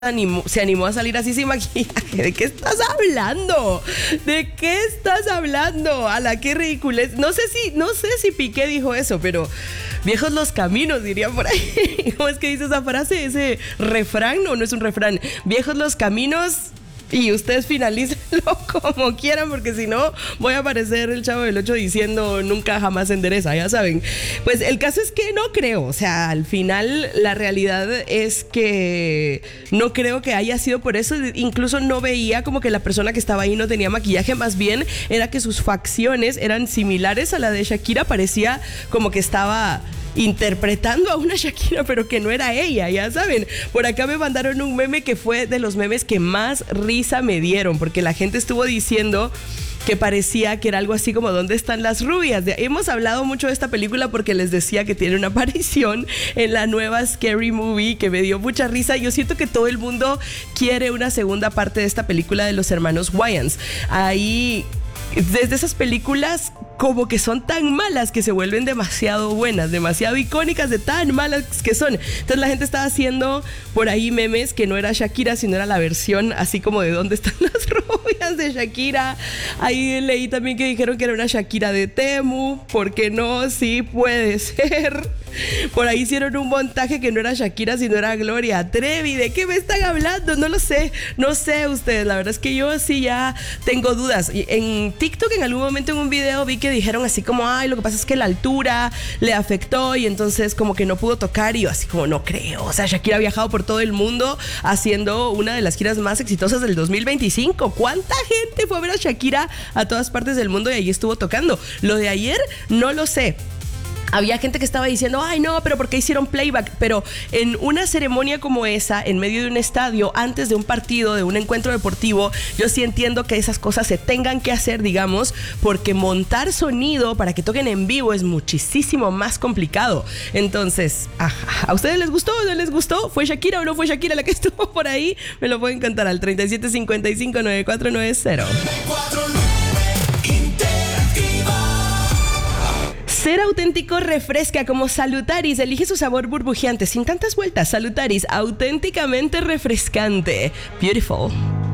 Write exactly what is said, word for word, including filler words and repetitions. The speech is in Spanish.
Animó, se animó a salir así sin maquillaje. ¿De qué estás hablando? ¿De qué estás hablando? A la qué ridiculez. No sé si, no sé si Piqué dijo eso, pero viejos los caminos, dirían por ahí. ¿Cómo es que dice esa frase? Ese refrán, no, no es un refrán. Viejos los caminos. Y ustedes finalícenlo como quieran, porque si no voy a aparecer el Chavo del ocho diciendo nunca jamás se endereza, ya saben. Pues el caso es que no creo, o sea, al final la realidad es que no creo que haya sido por eso. Incluso no veía como que la persona que estaba ahí no tenía maquillaje, más bien era que sus facciones eran similares a la de Shakira, parecía como que estaba interpretando a una Shakira, pero que no era ella, ya saben. Por acá me mandaron un meme que fue de los memes que más risa me dieron, porque la gente estuvo diciendo que parecía que era algo así como ¿dónde están las rubias? De, hemos hablado mucho de esta película porque les decía que tiene una aparición en la nueva Scary Movie que me dio mucha risa. Yo siento que todo el mundo quiere una segunda parte de esta película de los hermanos Wayans. Ahí, desde esas películas como que son tan malas que se vuelven demasiado buenas, demasiado icónicas de tan malas que son. Entonces la gente estaba haciendo por ahí memes que no era Shakira, sino era la versión así como de ¿dónde están las rubias de Shakira? Ahí leí también que dijeron que era una Shakira de Temu. ¿Por qué no? Sí puede ser. Por ahí hicieron un montaje que no era Shakira, sino era Gloria Trevi. ¿De qué me están hablando? No lo sé, no sé ustedes. La verdad es que yo sí ya tengo dudas. En TikTok en algún momento en un video vi que dijeron así como, ay, lo que pasa es que la altura le afectó y entonces como que no pudo tocar. Y yo así como, no creo. O sea, Shakira ha viajado por todo el mundo haciendo una de las giras más exitosas del dos mil veinticinco. ¿Cuánta gente fue a ver a Shakira a todas partes del mundo y ahí estuvo tocando? Lo de ayer no lo sé. Había gente que estaba diciendo, ay no, pero ¿por qué hicieron playback? Pero en una ceremonia como esa, en medio de un estadio, antes de un partido, de un encuentro deportivo, yo sí entiendo que esas cosas se tengan que hacer, digamos, porque montar sonido para que toquen en vivo es muchísimo más complicado. Entonces, ajá, ¿a ustedes les gustó o no les gustó? ¿Fue Shakira o no fue Shakira la que estuvo por ahí? Me lo pueden cantar al treinta y siete cincuenta y cinco noventa y cuatro noventa. Ser auténtico refresca como Salutaris. Elige su sabor burbujeante sin tantas vueltas. Salutaris, auténticamente refrescante. Beautiful.